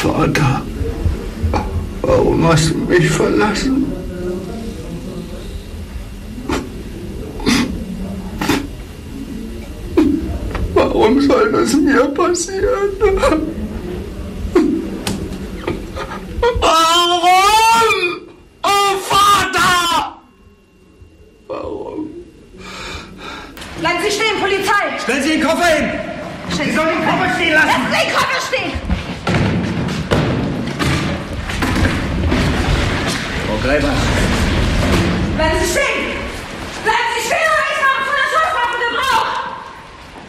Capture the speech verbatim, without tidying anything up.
Vater, warum hast du mich verlassen? Warum soll das mir passieren? Warum? Oh Vater! Warum? Bleiben Sie stehen, Polizei! Stellen Sie den Koffer hin! Stellen Sie sollen den Koffer stehen lassen! Lassen Sie den Koffer stehen! Frau Greiber! Bleiben Sie stehen!